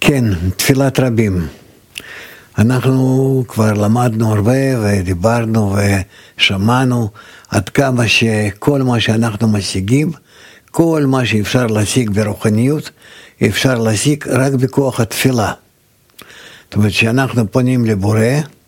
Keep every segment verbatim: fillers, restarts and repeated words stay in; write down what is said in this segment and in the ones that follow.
כן, תפילת רבים. אנחנו כבר למדנו הרבה ודיברנו ושמענו עד כמה שכל מה שאנחנו משיגים, כל מה שאפשר להשיג ברוחניות, אפשר להשיג רק בכוח התפילה. זאת אומרת שאנחנו פונים לבורא,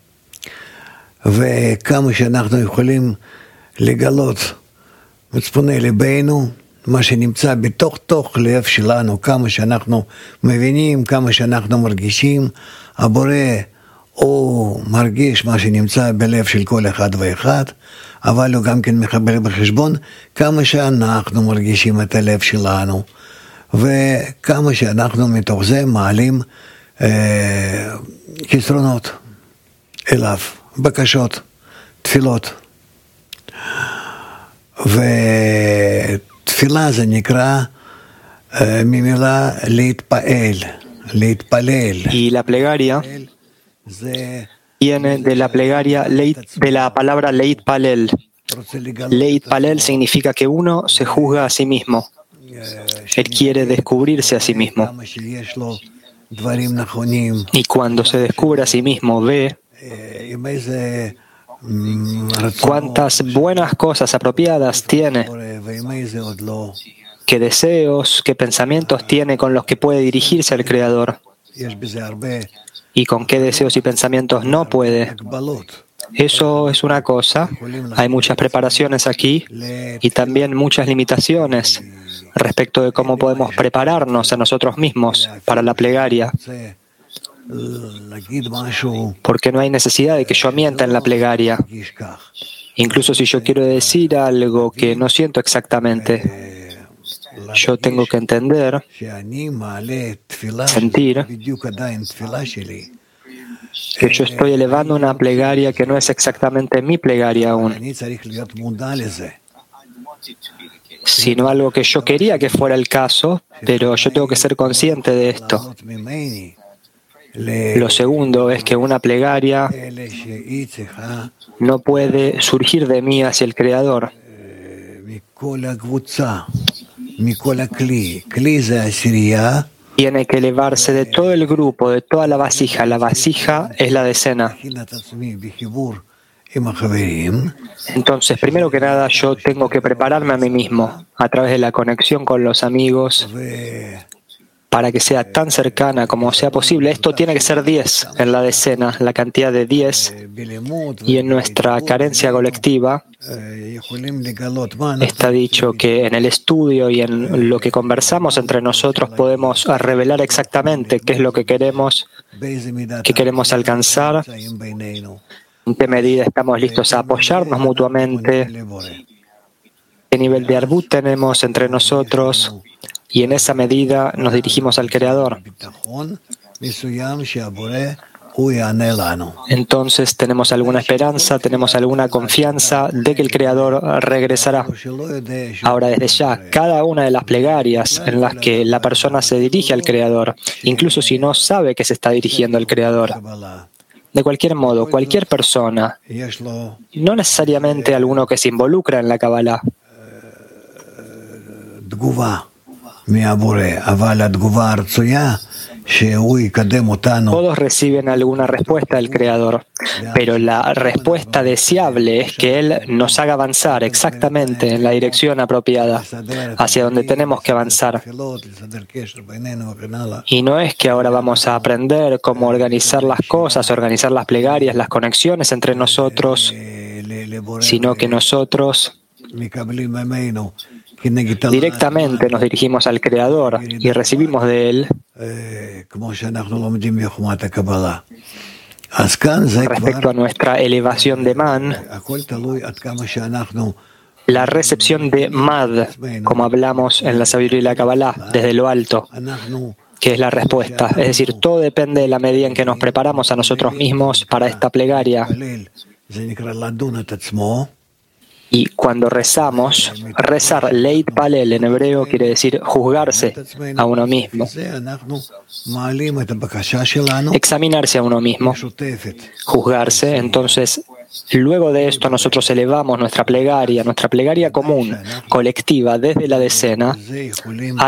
וכמה שאנחנו יכולים לגלות מצפוני ליבנו, מה שנמצא בתוך תוך לב שלנו, כמה שאנחנו מבינים, כמה שאנחנו מרגישים, הבורא הוא מרגיש מה שנמצא בלב של כל אחד ואחד, אבל הוא גם כן מקבל בחשבון כמה שאנחנו מרגישים את הלב שלנו, וכמה שאנחנו מתוך זה מעלים אה, חסרונות אליו, בקשות, תפילות. ותפילה זה נקרא אה, ממילה להתפעל, להתפלל. Y la plegaria זה viene de la plegaria, leit- de la palabra leit palel. Leit palel significa que uno se juzga a sí mismo. Él quiere descubrirse a sí mismo. כמה שיש לו דברים נכונים, Y cuando se descubre a sí mismo, ve אה, עם איזה מ, רצון cuántas buenas cosas apropiadas tiene, בורא, ועם איזה עוד לא. qué deseos, qué pensamientos tiene con los que puede dirigirse al Creador יש בזה הרבה y con qué deseos y pensamientos no puede. הגבלות. Eso es una cosa. Hay muchas preparaciones aquí y también muchas limitaciones respecto de cómo podemos prepararnos a nosotros mismos para la plegaria, זה להגיד משהו, porque no hay necesidad de que yo mienta en la plegaria. תרגיש כך. Incluso si yo quiero decir algo que no siento exactamente, אה, yo tengo que entender, שאני מעלה תפילה, sentir, שזה בדיוק עדיין תפילה שלי. que yo estoy elevando una plegaria que no es exactamente mi plegaria aún, אני צריך להיות מודע לזה. sino algo que yo quería que fuera el caso, pero yo tengo que ser consciente de esto. לעלות ממני Lo segundo es que una plegaria לאלה שהיא צריכה no puede surgir de mí hacia el Creador, מכל הקבוצה, מכל הכלי. כלי זה עשירייה, tiene que elevarse de todo el grupo, de toda la vasija. La vasija es la decena. להכין את עצמי בחיבור עם החברים, Entonces, primero que nada, yo tengo que prepararme a mí mismo a través de la conexión con los amigos para que sea tan cercana como sea posible. Esto tiene que ser diez en la decena, la cantidad de diez, ובלימוד, y en nuestra carencia colectiva אה, יכולים לגלות מה אנחנו está dicho que en el estudio y en lo que conversamos entre nosotros podemos revelar exactamente qué es lo que queremos, באיזה מידת qué queremos alcanzar, נמצאים בינינו. en qué medida estamos listos a apoyarnos mutuamente, לבורא. qué nivel de arbut tenemos entre nosotros, y en esa medida nos dirigimos al Creador. ביטחון מסוים שהבורא הוא יענה לנו. Entonces tenemos alguna esperanza, tenemos alguna confianza de que el Creador regresará. שלא יודע ש- Ahora, desde ya, cada una de las plegarias en las que la persona se dirige al Creador, incluso si no sabe que se está dirigiendo al Creador, קבלה. de cualquier modo, cualquier persona, יש לו no necesariamente alguno que se involucra en la Kabbalah, תגובה מהבורא, אבל התגובה הרצויה שהוא יקדם אותנו todos reciben alguna respuesta del Creador, pero la respuesta deseable es que Él nos haga avanzar exactamente en la dirección apropiada, hacia donde tenemos que avanzar. תפילות, לסדר קשר בינינו וכן הלאה. Y no es que ahora vamos a aprender cómo organizar las cosas, organizar las plegarias, las conexiones entre nosotros, אה, ל- לבורא sino que nosotros מקבלים ממנו כנגד directamente nos dirigimos al Creador y recibimos de Él. אה, כמו שאנחנו לומדים מחוכמת הקבלה. אז כאן זה Respecto כבר a nuestra elevación de man, הכל תלוי עד כמה שאנחנו la recepción de mad, como hablamos en la sabiduría y la Kabbalah, desde lo alto, אנחנו que es la respuesta. Es decir, todo depende de la medida en que nos preparamos a nosotros mismos para esta plegaria. מתפלל, זה נקרא לדון את עצמו. Y cuando rezamos, rezar leit palel en hebreo quiere decir juzgarse a uno mismo, זה אנחנו מעלים את הבקשה שלנו examinarse a uno mismo, משותפת. juzgarse. Entonces, luego de esto nosotros elevamos nuestra plegaria, nuestra plegaria común, colectiva, desde la decena, זה יכולים